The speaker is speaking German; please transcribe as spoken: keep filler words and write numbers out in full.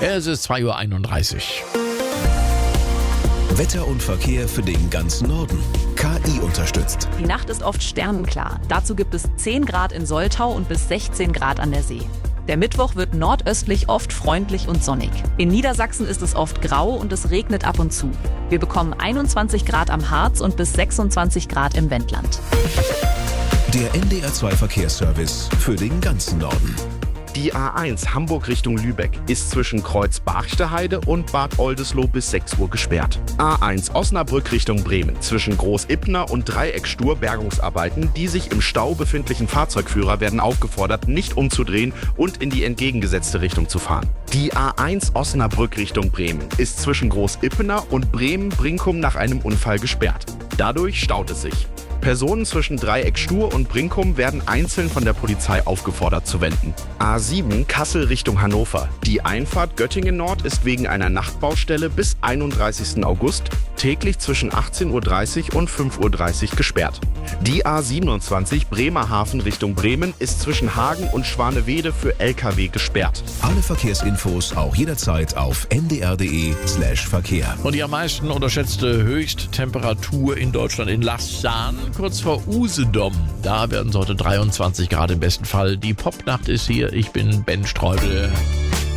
Es ist zwei Uhr einunddreißig. Wetter und Verkehr für den ganzen Norden. K I unterstützt. Die Nacht ist oft sternenklar. Dazu gibt es zehn Grad in Soltau und bis sechzehn Grad an der See. Der Mittwoch wird nordöstlich oft freundlich und sonnig. In Niedersachsen ist es oft grau und es regnet ab und zu. Wir bekommen einundzwanzig Grad am Harz und bis sechsundzwanzig Grad im Wendland. Der N D R zwei Verkehrsservice für den ganzen Norden. Die A eins Hamburg Richtung Lübeck ist zwischen Kreuz Barchteheide und Bad Oldesloe bis sechs Uhr gesperrt. A eins Osnabrück Richtung Bremen zwischen Groß-Ippener und Dreieckstur Bergungsarbeiten. Die sich im Stau befindlichen Fahrzeugführer werden aufgefordert, nicht umzudrehen und in die entgegengesetzte Richtung zu fahren. Die A eins Osnabrück Richtung Bremen ist zwischen Groß-Ippener und Bremen-Brinkum nach einem Unfall gesperrt. Dadurch staut es sich. Personen zwischen Dreieckstur und Brinkum werden einzeln von der Polizei aufgefordert zu wenden. A sieben Kassel Richtung Hannover. Die Einfahrt Göttingen Nord ist wegen einer Nachtbaustelle bis einunddreißigsten August täglich zwischen achtzehn Uhr dreißig und fünf Uhr dreißig gesperrt. Die A siebenundzwanzig Bremerhaven Richtung Bremen ist zwischen Hagen und Schwanewede für L K W gesperrt. Alle Verkehrsinfos auch jederzeit auf n d r punkt d e slash Verkehr. Und die am meisten unterschätzte Höchsttemperatur in Deutschland in Lausanne, kurz vor Usedom. Da werden es heute dreiundzwanzig Grad im besten Fall. Die Popnacht ist hier. Ich bin Ben Streubel.